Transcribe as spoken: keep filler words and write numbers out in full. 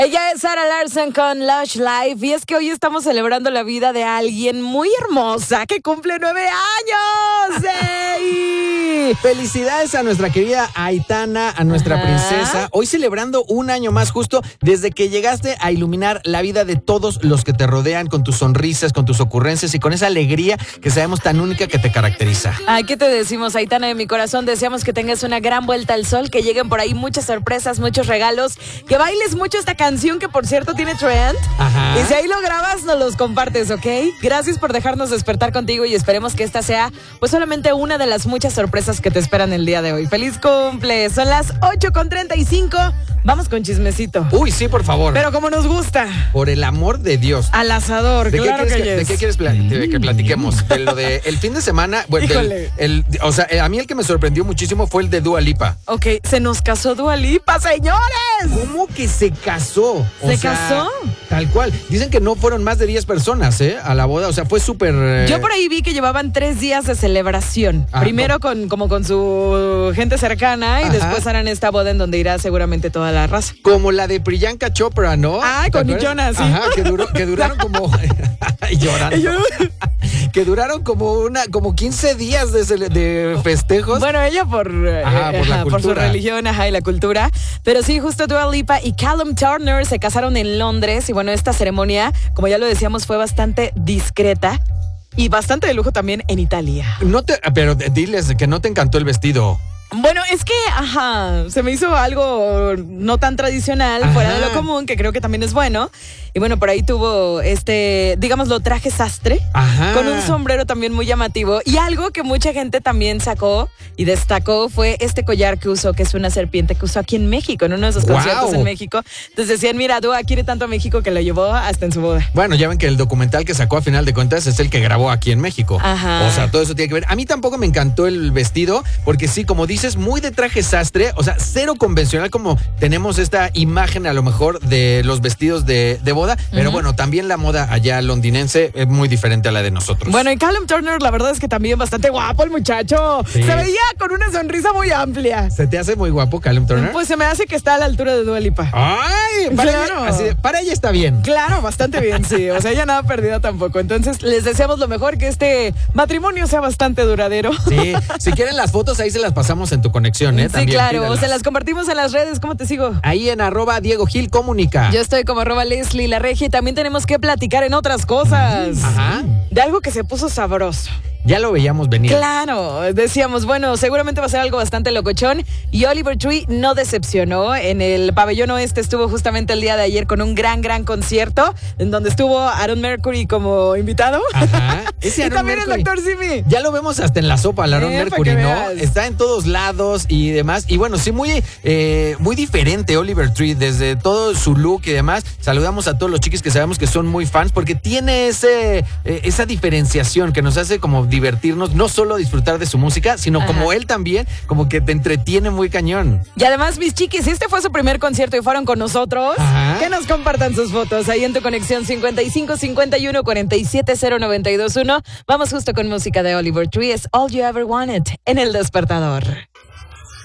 Ella es Sarah Larson con Lush Life y es que hoy estamos celebrando la vida de alguien muy hermosa que cumple nueve años. ¡Ey! Felicidades a nuestra querida Aitana, a nuestra Ajá. princesa. Hoy celebrando un año más justo desde que llegaste a iluminar la vida de todos los que te rodean con tus sonrisas, con tus ocurrencias y con esa alegría que sabemos tan única que te caracteriza. Ay, ¿qué te decimos, Aitana de mi corazón? Deseamos que tengas una gran vuelta al sol, que lleguen por ahí muchas sorpresas, muchos regalos, que bailes mucho esta canción que por cierto tiene trend. Ajá. Y si ahí lo grabas, nos los compartes, ¿ok? Gracias por dejarnos despertar contigo y esperemos que esta sea pues solamente una de las muchas sorpresas que te esperan el día de hoy. ¡Feliz cumple! Son las ocho con treinta y cinco. Vamos con chismecito. Uy, sí, por favor. Pero como nos gusta. Por el amor de Dios. Al asador, ¿De claro qué que, que ¿De qué quieres pla- de que platiquemos? De lo de el fin de semana. Bueno, del, el, o sea, a mí el que me sorprendió muchísimo fue el de Dua Lipa. Ok, se nos casó Dua Lipa, señores. ¿Cómo que se casó? O ¿Se sea, casó? Tal cual. Dicen que no fueron más de diez personas, ¿eh? A la boda. O sea, fue súper... Eh... Yo por ahí vi que llevaban tres días de celebración. Ah, Primero no. con como con su gente cercana y Ajá. después harán esta boda en donde irá seguramente toda la raza. Como la de Priyanka Chopra, ¿no? Ah, con Jonas, sí. Ajá, que, duró, que duraron como... llorando. Que duraron como una como quince días de, de festejos. Bueno, ella por, ajá, por, ajá, por su religión, ajá, y la cultura. Pero sí, justo Dua Lipa y Callum Turner se casaron en Londres. Y bueno, esta ceremonia, como ya lo decíamos, fue bastante discreta y bastante de lujo también en Italia. No te, pero diles que no te encantó el vestido. Bueno, es que, ajá, se me hizo algo no tan tradicional, ajá. fuera de lo común, que creo que también es bueno. Y bueno, por ahí tuvo este, digámoslo, traje sastre, ajá. con un sombrero también muy llamativo. Y algo que mucha gente también sacó y destacó fue este collar que usó, que es una serpiente que usó aquí en México, en uno de esos wow. conciertos en México. Entonces decían, mira, Dua quiere tanto a México que lo llevó hasta en su boda. Bueno, ya ven que el documental que sacó a final de cuentas es el que grabó aquí en México. Ajá. O sea, todo eso tiene que ver. A mí tampoco me encantó el vestido, porque sí, como dices, es muy de traje sastre, o sea, cero convencional como tenemos esta imagen a lo mejor de los vestidos de, de boda, uh-huh. pero bueno, también la moda allá londinense es muy diferente a la de nosotros. Bueno, y Callum Turner, la verdad es que también bastante guapo el muchacho. Sí. Se veía con una sonrisa muy amplia. ¿Se te hace muy guapo Callum Turner? Pues se me hace que está a la altura de Dua Lipa. ¡Ay! Para, claro. ella, así, para ella está bien. Claro, bastante bien, sí. O sea, ella nada perdida tampoco. Entonces, les deseamos lo mejor, que este matrimonio sea bastante duradero. Sí, si quieren las fotos, ahí se las pasamos en tu conexión, ¿eh? Sí, También claro. pídalas. Se las compartimos en las redes. ¿Cómo te sigo? Ahí en arroba Diego Gil Comunica. Yo estoy como arroba Leslie La Regia y también tenemos que platicar en otras cosas. Ajá. De algo que se puso sabroso. Ya lo veíamos venir. Claro, decíamos, bueno, seguramente va a ser algo bastante locochón. Y Oliver Tree no decepcionó. En el pabellón oeste estuvo justamente el día de ayer con un gran, gran concierto, en donde estuvo Aaron Mercury como invitado. Ajá. Ese y Aaron también Mercury. el doctor Simi. Ya lo vemos hasta en la sopa, el Aaron eh, Mercury, ¿no? veas. Está en todos lados y demás. Y bueno, sí, muy, eh, muy diferente Oliver Tree, desde todo su look y demás. Saludamos a todos los chiquis que sabemos que son muy fans, porque tiene ese, eh, esa diferenciación que nos hace como divertirnos, no solo disfrutar de su música, sino Ajá. como él también, como que te entretiene muy cañón. Y además, mis chiquis, si este fue su primer concierto y fueron con nosotros, Ajá. que nos compartan sus fotos ahí en tu conexión cincuenta y cinco cincuenta y uno cuarenta y siete cero noventa y dos uno. Vamos justo con música de Oliver Tree, es All You Ever Wanted en El Despertador.